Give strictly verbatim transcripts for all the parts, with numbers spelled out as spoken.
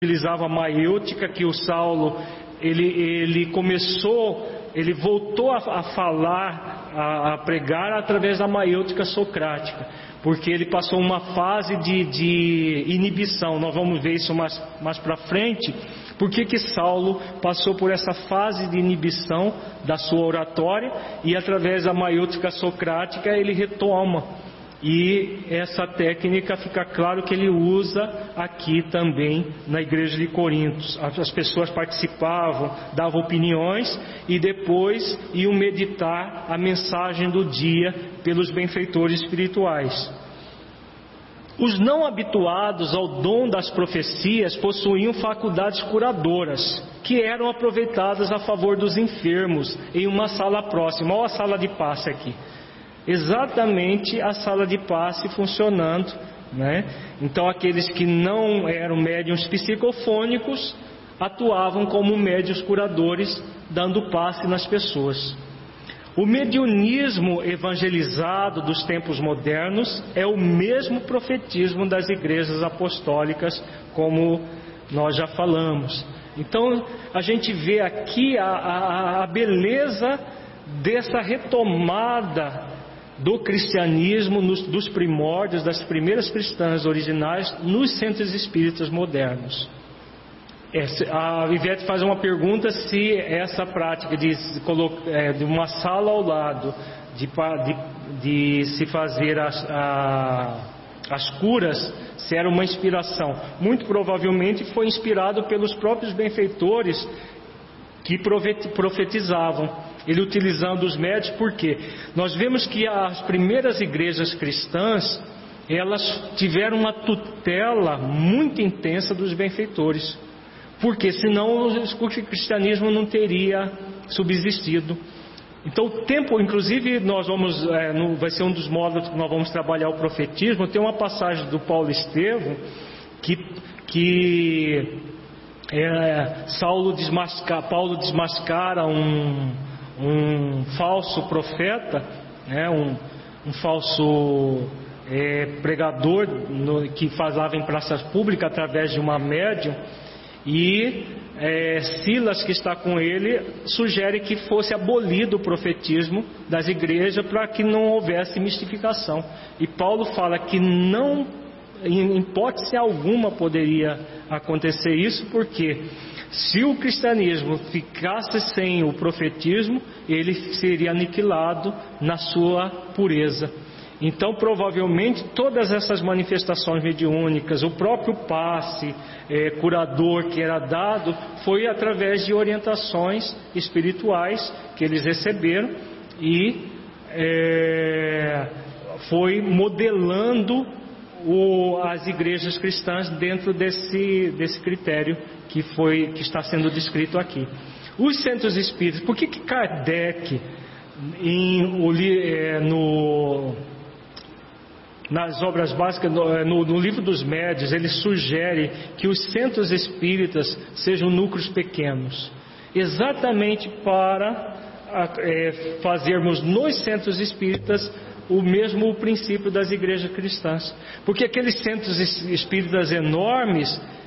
utilizava a maiêutica, que o Saulo, ele, ele começou, ele voltou a, a falar, a, a pregar através da maiêutica socrática, porque ele passou uma fase de, de inibição. Nós vamos ver isso mais, mais para frente. Por que que Saulo passou por essa fase de inibição da sua oratória, e através da maiêutica socrática ele retoma. E essa técnica fica claro que ele usa aqui também na igreja de Corinto. As pessoas participavam, davam opiniões e depois iam meditar a mensagem do dia pelos benfeitores espirituais. Os não habituados ao dom das profecias possuíam faculdades curadoras, que eram aproveitadas a favor dos enfermos em uma sala próxima. Olha a sala de passe aqui. Exatamente a sala de passe funcionando, né? Então aqueles que não eram médiuns psicofônicos atuavam como médiuns curadores, dando passe nas pessoas. O mediunismo evangelizado dos tempos modernos é o mesmo profetismo das igrejas apostólicas, como nós já falamos. Então a gente vê aqui a, a, a beleza dessa retomada do cristianismo, nos, dos primórdios, das primeiras cristãs originais, nos centros espíritas modernos. A Ivete faz uma pergunta se essa prática de, de uma sala ao lado, de, de, de se fazer as, a, as curas, se era uma inspiração. Muito provavelmente foi inspirado pelos próprios benfeitores que profetizavam. Ele utilizando os médios, porque nós vemos que as primeiras igrejas cristãs, elas tiveram uma tutela muito intensa dos benfeitores, porque senão o cristianismo não teria subsistido. Então o tempo, inclusive nós vamos, é, no, vai ser um dos módulos que nós vamos trabalhar o profetismo. Tem uma passagem do Paulo Estevão que, que é, Saulo desmascara, Paulo desmascara um um falso profeta, né, um, um falso é, pregador no, que falava em praças públicas através de uma médium, e é, Silas, que está com ele, sugere que fosse abolido o profetismo das igrejas para que não houvesse mistificação. E Paulo fala que não, em hipótese alguma, poderia acontecer isso, porque se o cristianismo ficasse sem o profetismo, ele seria aniquilado na sua pureza. Então, provavelmente, todas essas manifestações mediúnicas, o próprio passe é, curador que era dado, foi através de orientações espirituais que eles receberam, e é, foi modelando o, as igrejas cristãs dentro desse, desse critério que, foi, que está sendo descrito aqui. Os centros espíritas, por que que Kardec, em, o, é, no, nas obras básicas, no, no livro dos médios, ele sugere que os centros espíritas sejam núcleos pequenos, exatamente para é, fazermos nos centros espíritas o mesmo princípio das igrejas cristãs, porque aqueles centros espíritas enormes,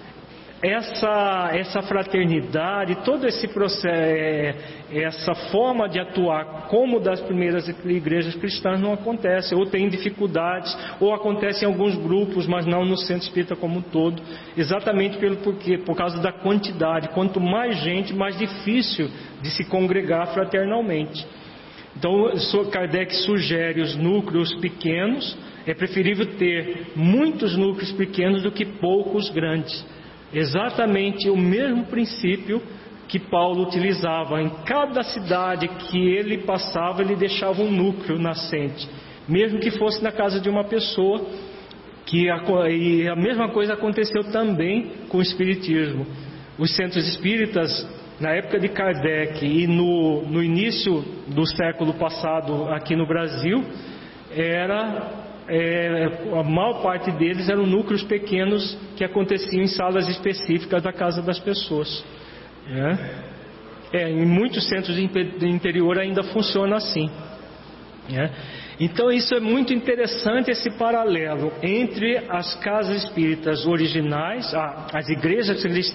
essa, essa fraternidade, todo esse processo, essa forma de atuar como das primeiras igrejas cristãs não acontece, ou tem dificuldades, ou acontece em alguns grupos, mas não no centro espírita como um todo, exatamente pelo porquê, por causa da quantidade. Quanto mais gente, mais difícil de se congregar fraternalmente. Então Kardec sugere os núcleos pequenos. É preferível ter muitos núcleos pequenos do que poucos grandes. Exatamente o mesmo princípio que Paulo utilizava. Em cada cidade que ele passava, ele deixava um núcleo nascente, mesmo que fosse na casa de uma pessoa. Que a, e a mesma coisa aconteceu também com o Espiritismo. Os centros espíritas, na época de Kardec e no, no início do século passado aqui no Brasil, era... É, a maior parte deles eram núcleos pequenos que aconteciam em salas específicas da casa das pessoas. É, é, em muitos centros do interior ainda funciona assim. É. Então isso é muito interessante, esse paralelo entre as casas espíritas originais, as igrejas